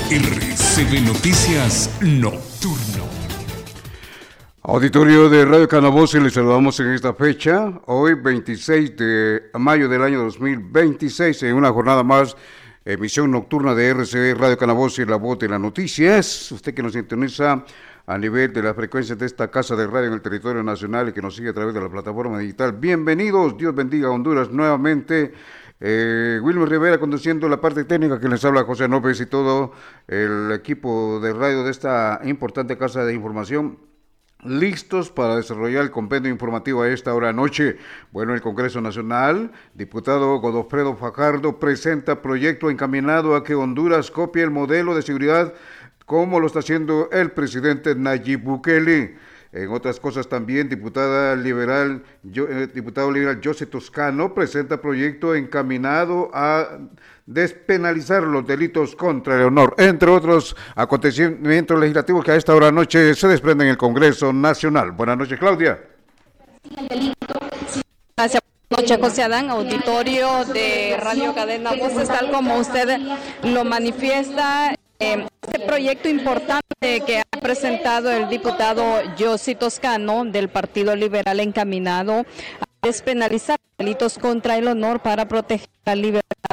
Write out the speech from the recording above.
RCB Noticias Nocturno. Auditorio de Radio Canaboce, les saludamos en esta fecha, hoy 26 de mayo del año 2026, en una jornada más, emisión nocturna de RCB Radio Canaboce, la voz de las noticias. Usted que nos sintoniza a nivel de las frecuencias de esta casa de radio en el territorio nacional y que nos sigue a través de la plataforma digital. Bienvenidos, Dios bendiga a Honduras nuevamente. Wilmer Rivera conduciendo la parte técnica, que les habla José López y todo el equipo de radio de esta importante casa de información, listos para desarrollar el compendio informativo a esta hora noche. Bueno, el Congreso Nacional, diputado Godofredo Fajardo presenta proyecto encaminado a que Honduras copie el modelo de seguridad como lo está haciendo el presidente Nayib Bukele. En otras cosas también, diputado liberal José Toscano presenta proyecto encaminado a despenalizar los delitos contra el honor, entre otros acontecimientos legislativos que a esta hora noche se desprenden en el Congreso Nacional. Buenas noches, Claudia. Gracias. Buenas noches, José Adán, auditorio de Radio Cadena Voces, tal como usted lo manifiesta. Este proyecto importante que ha presentado el diputado José Toscano del Partido Liberal encaminado a despenalizar delitos contra el honor para proteger la libertad